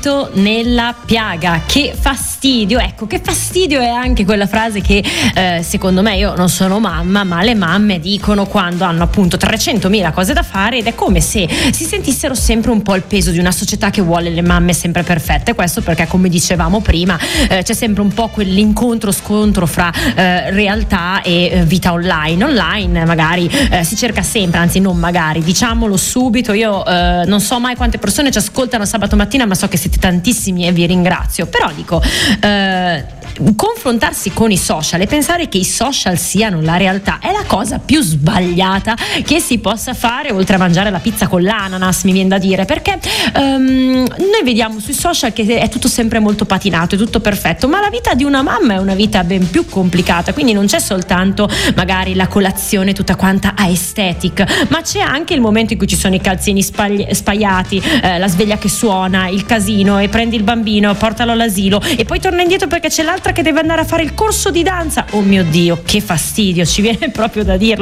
dito nella piaga. Che fastidio, ecco, che fastidio è anche quella frase che secondo me, io non sono mamma, ma le mamme dicono quando hanno appunto 300.000 cose da fare, ed è come se si sentissero sempre un po' il peso di una società che vuole le mamme sempre perfette. Questo perché, come dicevamo prima, c'è sempre un po' quell'incontro scontro fra realtà e vita online magari si cerca sempre, anzi non magari, diciamolo subito, io non so mai quante persone ci ascoltano sabato mattina, ma so che siete tantissimi e vi ringrazio, però dico, confrontarsi con i social e pensare che i social siano la realtà è la cosa più sbagliata che si possa fare, oltre a mangiare la pizza con l'ananas, mi viene da dire, perché noi vediamo sui social che è tutto sempre molto patinato, è tutto perfetto, ma la vita di una mamma è una vita ben più complicata, quindi non c'è soltanto magari la colazione tutta quanta aesthetic, ma c'è anche il momento in cui ci sono i calzini spaiati, la sveglia che suona, il casino, e prendi il bambino, portalo all'asilo e poi torna indietro perché c'è l'altra che deve andare a fare il corso di danza. Oh mio Dio, che fastidio, ci viene proprio da dirlo.